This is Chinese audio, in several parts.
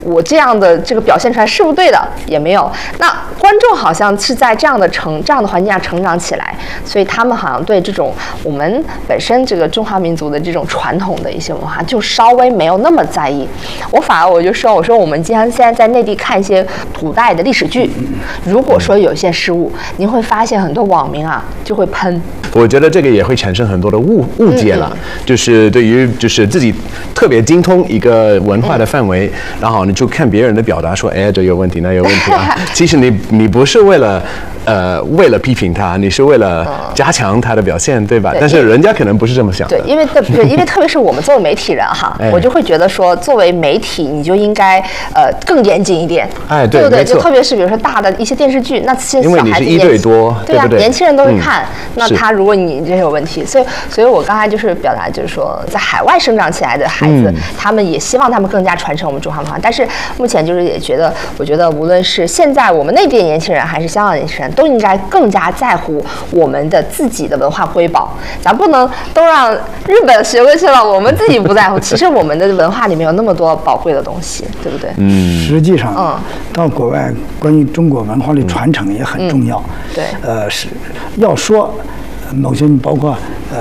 我这样的这个表现出来是不是对的？也没有。那观众好像是在这样的环境下成长起来，所以他们好像对这种我们本身这个中华民族的这种传统的一些文化，就稍微没有那么在意。我就说，我说我们经常现在在内地看一些古代的历史剧，如果说有些失误，您会发现很多网民啊就会喷。 我觉得这个也会产生很多的误解了，就是对于就是自己特别精通一个文化的范围，然后你就看别人的表达说，哎，这有问题，那有问题啊。其实你不是为了批评他，你是为了加强他的表现，对吧？但是人家可能不是这么想的。 对，因为特别是我们作为媒体人哈，我就会觉得说，作为媒体你就应该更严谨一点， 哎， 对不对？就特别是比如说大的一些电视剧，那些小孩子 1对多， 对啊，年轻人都会看。那他如果你这有问题，所以我刚才就是表达就是说，在海外生长起来的孩子，他们也希望他们更加传承我们中华文化，但是目前就是也觉得，我觉得无论是现在我们内地的年轻人还是香港的年轻人，都应该更加在乎我们的自己的文化瑰宝，咱不能都让日本学过去了，我们自己不在乎。其实我们的文化里面有那么多宝贵的东西，对不对？ 实际上，到国外关于中国文化的传承也很重要。 对， 是要说某些包括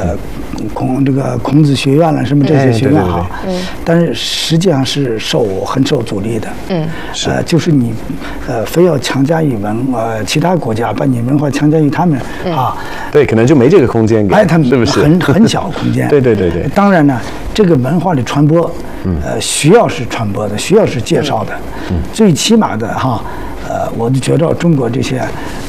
孔子学院了什么这些学院哈，但是实际上是很受阻力的。就是你非要强加于其他国家把你文化强加于他们啊， 对，可能就没这个空间给， 他们是不是很小空间？ 对。 当然呢，这个文化的传播，需要是传播的，需要是介绍的，最起码的哈，我就觉得中国这些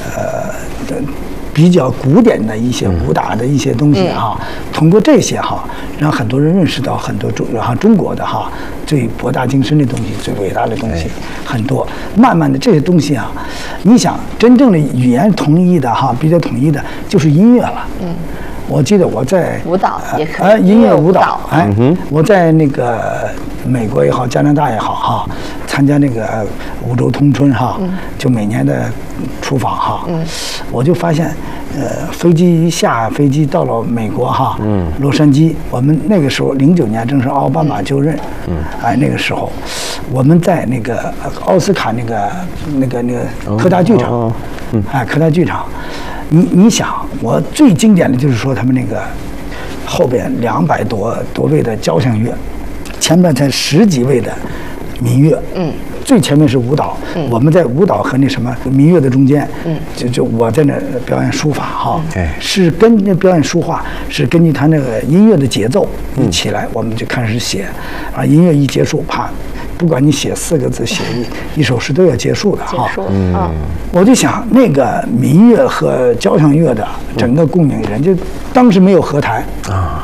比较古典的一些武打的一些东西哈，通过这些哈，让很多人认识到很多中国的哈最博大精深的东西、最伟大的东西很多。慢慢的这些东西啊，你想真正的语言统一的哈，比较统一的就是音乐了。我记得我在舞蹈也可以， 音乐舞蹈，我在那个美国也好，加拿大也好哈，参加那个五洲通春哈，就每年的出访哈，我就发现，下飞机到了美国哈，洛杉矶，我们那个时候09年正是奥巴马就任，那个时候，我们在那个奥斯卡那个科大剧场，科大剧场。你想，我最经典的就是说他们那个后边200多位的交响乐，前面才10几位的民乐，最前面是舞蹈，我们在舞蹈和那什么民乐的中间，就我在那表演书法哈，是跟那表演书画是根据他那个音乐的节奏一起来，我们就开始写，音乐一结束，啪。不管你写4个字，写一首诗都要结束的哈。我就想那个民乐和交响乐的整个供应人，就当时没有合台啊，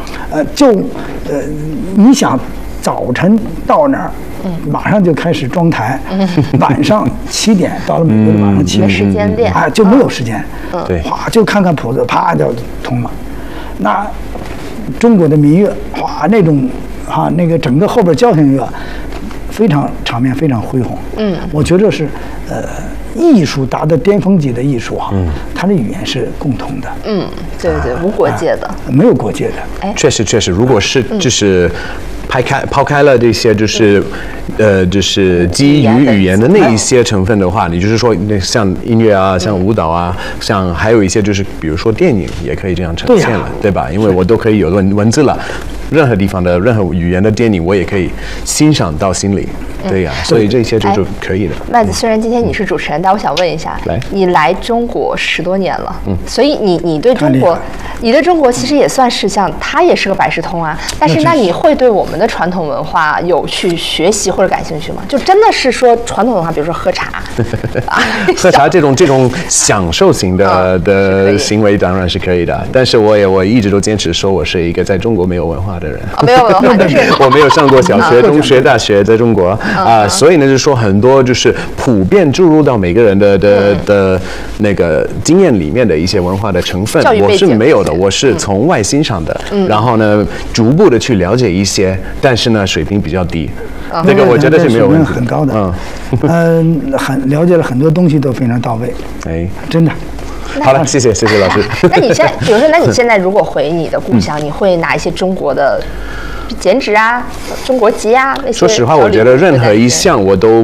你想早晨到那儿，马上就开始装台，晚上7点到了美国的晚上7点， 时间练就没有时间， 对， 哗就看看谱子，啪就通了。那中国的民乐，哗那种那个整个后边交响乐。场面非常恢宏，我觉得是艺术达到巅峰级的艺术啊，它的语言是共同的， 对，无国界的， 没有国界的。 确实，如果是就是抛开了这些就是基于语言的那一些成分的话，你就是说像音乐啊，像舞蹈啊，像还有一些就是比如说电影也可以这样呈现了，对吧？因为我都可以有文字了。任何地方的任何语言的电影，我也可以欣赏到心里，对呀，所以这些就是可以的。 麦子，虽然今天你是主持人，但我想问一下，你来中国10多年了，所以你对中国其实也算是像它也是个百事通啊。但是那你会对我们的传统文化有去学习或者感兴趣吗？就真的是说传统文化，比如说喝茶， 喝茶这种享受型的行为当然是可以的，但是我一直都坚持说我是一个在中国没有文化的人， 没有文化就是我没有上过小学、中学、大学，在中国所以呢，就是说很多就是普遍注入到每个人的那个经验里面的一些文化的成分，我是没有的，我是从外欣赏的，然后呢，逐步的去了解一些，但是呢，水平比较低，这个我觉得是没有问题的， 很高的，很了解了很多东西都非常到位，真的。 好了，谢谢老师。 那你现在，比如说，那你现在如果回你的故乡，你会拿一些中国的剪纸啊、中国结啊那些？ 说实话，我觉得任何一项我都